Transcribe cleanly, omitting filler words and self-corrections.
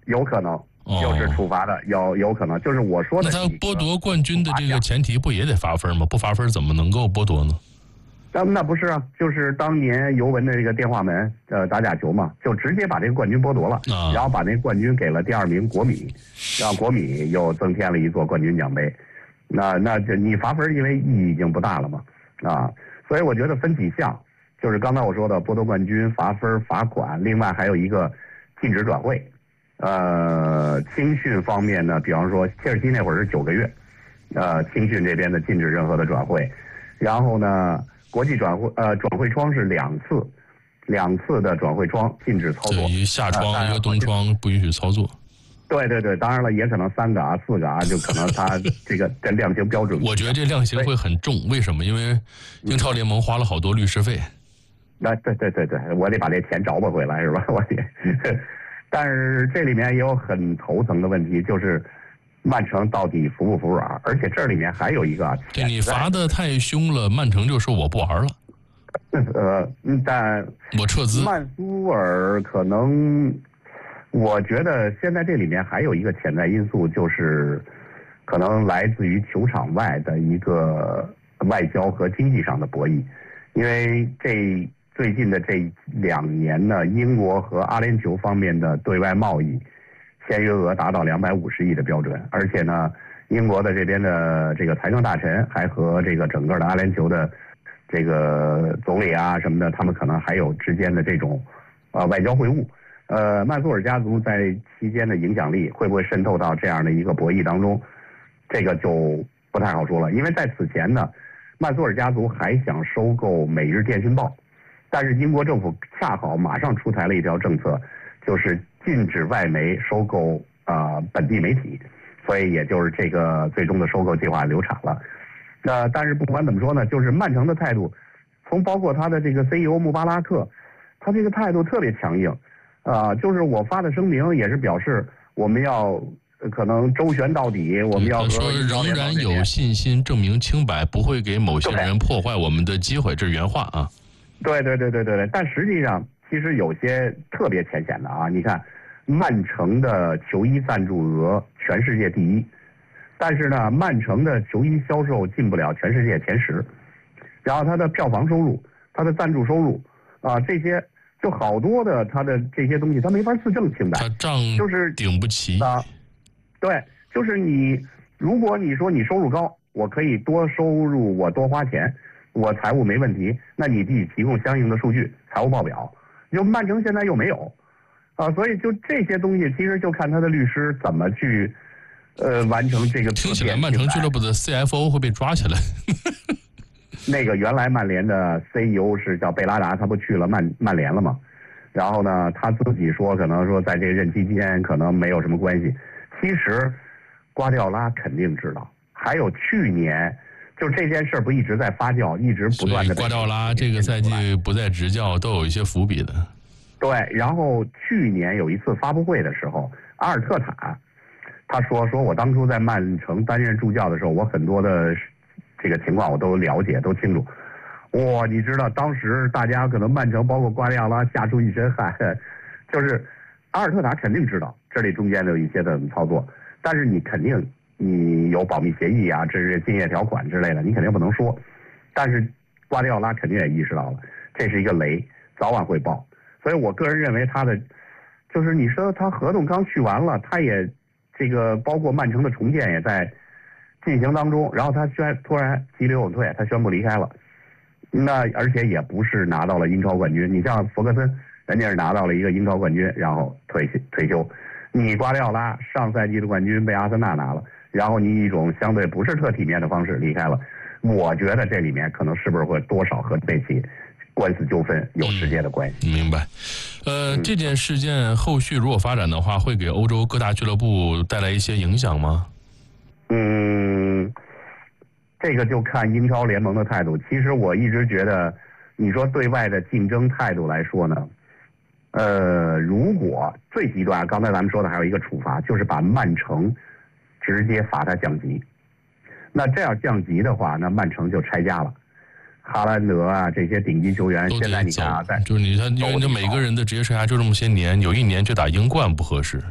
有可能就是处罚的，有可能就是我说的。 那他剥夺冠军的这个前提不也得罚分吗？不罚分怎么能够剥夺呢？ 那不是啊，就是当年尤文的这个电话门打假球嘛，就直接把这个冠军剥夺了，然后把那个冠军给了第2名国米，让国米又增添了一座冠军奖杯。那这你罚分，因为意义已经不大了嘛，所以我觉得分几项，就是刚才我说的剥夺冠军、罚分、罚款，另外还有一个禁止转会。青训方面呢，比方说切尔西那会儿是9个月，青训这边的禁止任何的转会，然后呢，国际转会窗是2次的转会窗禁止操作， 一个夏窗一个冬窗不允许操作。 对，当然了，也可能3个4个就可能他这个量刑标准。 我觉得这量刑会很重，为什么？因为英超联盟花了好多律师费。 对，我得把这钱找不回来是吧？我得。但是这里面也有很头层的问题，就是曼城到底服不服软？而且这里面还有一个对你罚的太凶了，曼城就说我不玩了。 但我撤资。 曼苏尔可能。我觉得现在这里面还有一个潜在因素，就是可能来自于球场外的一个外交和经济上的博弈，因为最近的这2年呢，英国和阿联酋方面的对外贸易签约额达到250亿的标准，而且呢，英国的这边的这个财政大臣还和这个整个的阿联酋的这个总理啊什么的，他们可能还有之间的这种外交会晤。曼苏尔家族在期间的影响力会不会渗透到这样的一个博弈当中，这个就不太好说了。因为在此前呢，曼苏尔家族还想收购《每日电讯报》，但是英国政府恰好马上出台了一条政策，就是禁止外媒收购本地媒体，所以也就是这个最终的收购计划流产了。但是不管怎么说呢，就是曼城的态度，从包括他的这个 CEO 穆巴拉克，他这个态度特别强硬。就是我发的声明也是表示我们要可能周旋到底，我们要说仍然有信心证明清白，不会给某些人破坏我们的机会，这是原话啊。 对，但实际上其实有些特别浅显的啊，你看曼城的球衣赞助额全世界第1，但是呢，曼城的球衣销售进不了全世界前10，然后它的票房收入、它的赞助收入这些。就好多的他的这些东西，他没法自证清白， 他账就是顶不齐对，就是如果你说你收入高，我可以多收入，我多花钱，我财务没问题，那你得提供相应的数据、财务报表。就曼城现在又没有，所以就这些东西，其实就看他的律师怎么去完成这个。 听起来曼城俱乐部的 CFO 会被抓起来。 那个原来曼联的 CEO 是叫贝拉达，他不去了曼联了吗？然后呢，他自己说可能说在这个任期间可能没有什么关系。其实瓜迪奥拉肯定知道。还有去年就这件事不一直在发酵，一直不断的。 瓜迪奥拉这个赛季不再执教都有一些伏笔的。 对，然后去年有一次发布会的时候，阿尔特塔他说我当初在曼城担任助教的时候，我很多的这个情况我都了解都清楚。你知道当时大家可能曼城包括瓜迪奥拉吓出一身汗，就是阿尔特塔肯定知道这里中间的有一些的操作，但是你肯定你有保密协议啊，这是竞业条款之类的，你肯定不能说。但是瓜迪奥拉肯定也意识到了这是一个雷，早晚会爆。所以我个人认为他的就是你说他合同刚续完了，他也这个包括曼城的重建也在进行当中，然后他突然急流勇退，他宣布离开了。那而且也不是拿到了英超冠军，你像弗格森，人家是拿到了一个英超冠军，然后退休。你瓜迪奥拉上赛季的冠军被阿森纳拿了，然后你以一种相对不是特体面的方式离开了。我觉得这里面可能是不是会多少和这起官司纠纷有直接的关系。 明白。这件事件后续如果发展的话，会给欧洲各大俱乐部带来一些影响吗？ 这个就看英超联盟的态度。其实我一直觉得，你说对外的竞争态度来说呢，如果最极端，刚才咱们说的还有一个处罚，就是把曼城直接罚他降级。那这样降级的话，那曼城就拆家了。哈兰德啊，这些顶级球员，现在你看啊， 就是你看，因为每个人的职业生涯就这么些年，有一年去打英冠不合适。